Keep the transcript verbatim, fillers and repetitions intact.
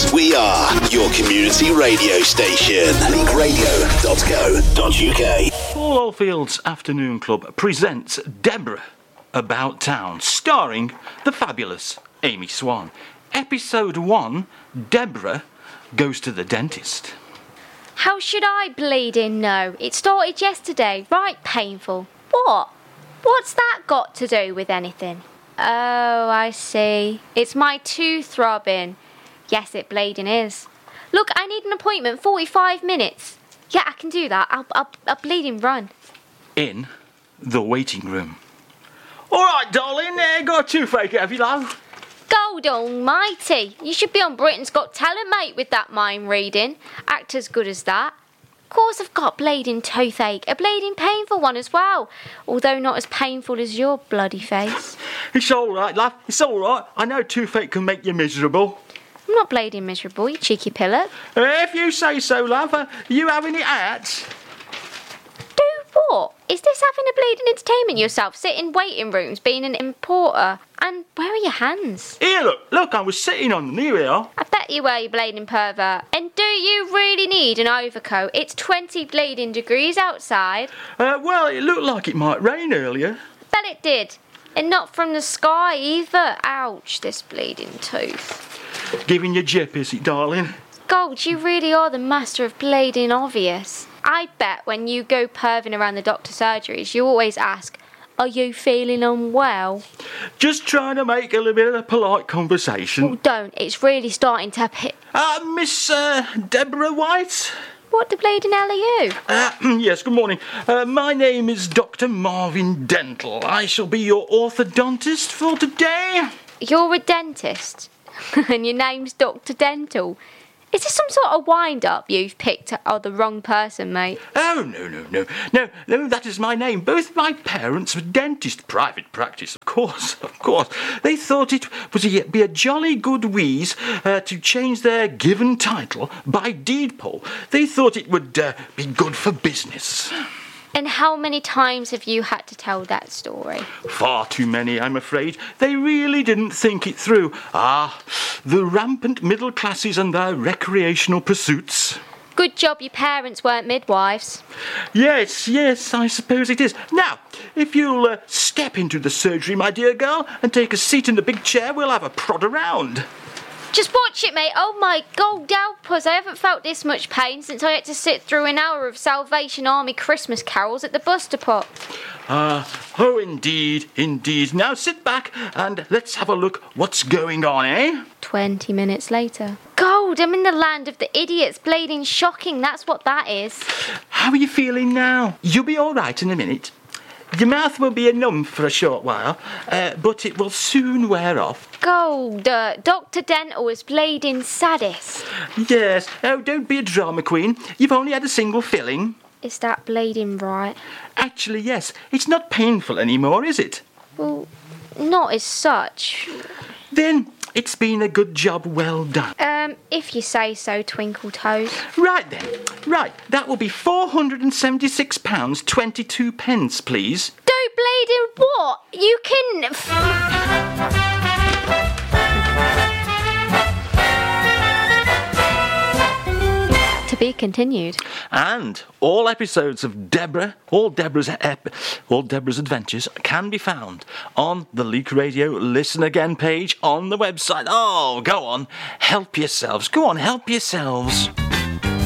Oldfields. We are your community radio station. leak radio dot co dot uk. All Oldfields Afternoon Club presents Deborah About Town, starring the fabulous Amy Swan. Episode one, Deborah Goes to the Dentist. How should I bleeding know? It started yesterday, right painful. What? What's that got to do with anything? Oh, I see. It's my tooth throbbing. Yes, it bleeding is. Look, I need an appointment, forty-five minutes. Yeah, I can do that. I'll, I'll, I'll bleeding run. In the waiting room. All right, darling, uh, got a toothache, have you, love? God almighty. You should be on Britain's Got Talent, mate, with that mind reading. Act as good as that. Of course I've got a bleeding toothache, a bleeding painful one as well, although not as painful as your bloody face. It's all right, love, it's all right. I know toothache can make you miserable. I'm not bleeding miserable, you cheeky pillock. Uh, if you say so, love, uh, you having it out? Do what? Is this having a bleeding entertainment yourself, sit in waiting rooms, being an importer? And where are your hands? Here, look, look, I was sitting on them, here we are. I bet you were, you bleeding pervert. And do you really need an overcoat? It's twenty bleeding degrees outside. Uh, well, it looked like it might rain earlier. I bet it did. And not from the sky either. Ouch, this bleeding tooth. Giving you jip, is it, darling? Gold, you really are the master of bleeding obvious. I bet when you go perving around the doctor surgeries, you always ask, are you feeling unwell? Just trying to make a little bit of a polite conversation. Well, don't. It's really starting to hit. Uh, Miss uh, Deborah White? What the bleeding hell are you? Uh, yes, good morning. Uh, my name is Doctor Marvin Dental. I shall be your orthodontist for today. You're a dentist? And your name's Doctor Dental? Is this some sort of wind-up you've picked or the wrong person, mate? Oh, no, no, no. No, no, that is my name. Both my parents were dentists. Private practice, of course, of course. They thought it would be a jolly good wheeze uh, to change their given title by deed poll. They thought it would uh, be good for business. And how many times have you had to tell that story? Far too many, I'm afraid. They really didn't think it through. Ah, the rampant middle classes and their recreational pursuits. Good job your parents weren't midwives. Yes, yes, I suppose it is. Now, if you'll uh, step into the surgery, my dear girl, and take a seat in the big chair, we'll have a prod around. Just watch it, mate. Oh my God, Dalpus, I haven't felt this much pain since I had to sit through an hour of Salvation Army Christmas carols at the bus depot. Ah, uh, oh indeed, indeed. Now sit back and let's have a look what's going on, eh? Twenty minutes later. God, I'm in the land of the idiots. Bleeding shocking, that's what that is. How are you feeling now? You'll be all right in a minute. Your mouth will be a numb for a short while, uh, but it will soon wear off. Gold, uh, Doctor Dental is bleeding saddest. Yes. Oh, don't be a drama queen. You've only had a single filling. Is that bleeding right? Actually, yes. It's not painful anymore, is it? Well, not as such. Then it's been a good job well done. Um, if you say so, Twinkle Toes. Right then. Right. That will be four hundred and seventy-six pounds twenty-two pence, please. Do bleeding what? You can... To be continued. And all episodes of Deborah, all Deborah's ep- all Deborah's adventures can be found on the Leak Radio Listen Again page on the website. Oh, go on, help yourselves. Go on, help yourselves.